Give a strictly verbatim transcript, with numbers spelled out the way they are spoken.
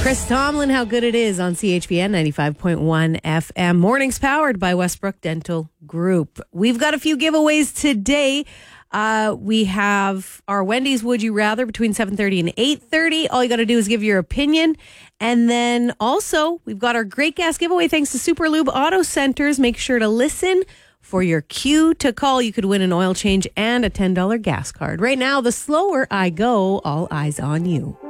Chris Tomlin, how good it is on C H B N ninety-five point one F M. Mornings powered by Westbrook Dental Group. We've got a few giveaways today. Uh, we have our Wendy's Would You Rather between seven thirty and eight thirty. All you got to do is give your opinion. And then also, we've got our great gas giveaway thanks to Super Lube Auto Centers. Make sure to listen for your cue to call. You could win an oil change and a ten dollars gas card. Right now, the slower I go, all eyes on you.